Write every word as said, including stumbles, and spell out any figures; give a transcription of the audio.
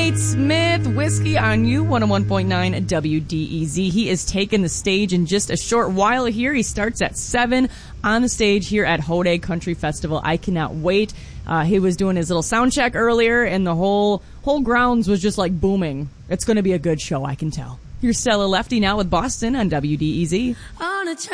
Nate Smith, Whiskey on You, one oh one point nine W D E Z. He is taking the stage in just a short while here. He starts at seven on the stage here at Hode Country Festival. I cannot wait. Uh, he was doing his little sound check earlier, and the whole whole grounds was just like booming. It's going to be a good show, I can tell. Here's Stella Lefty now with Boston on W D E Z.